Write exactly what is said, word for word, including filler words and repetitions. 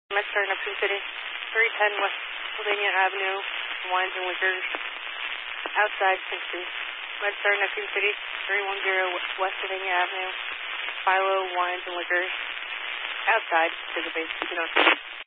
MedStar Neptune City, three ten West Pennsylvania Avenue, Wines and Liquors, outside six two. MedStar Neptune City, three one zero West Pennsylvania Avenue, Philo Wines and Liquors, outside, take a base, keep it on.